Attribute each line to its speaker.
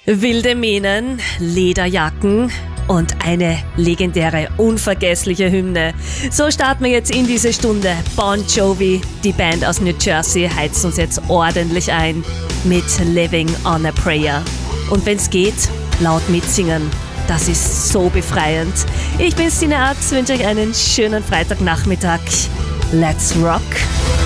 Speaker 1: Wilde Mähnen, Lederjacken und eine legendäre, unvergessliche Hymne. So starten wir jetzt in diese Stunde. Bon Jovi, die Band aus New Jersey, heizt uns jetzt ordentlich ein mit Living on a Prayer. Und wenn's geht, laut mitsingen. Das ist so befreiend. Ich bin Stine Arx, wünsche euch einen schönen Freitagnachmittag. Let's rock!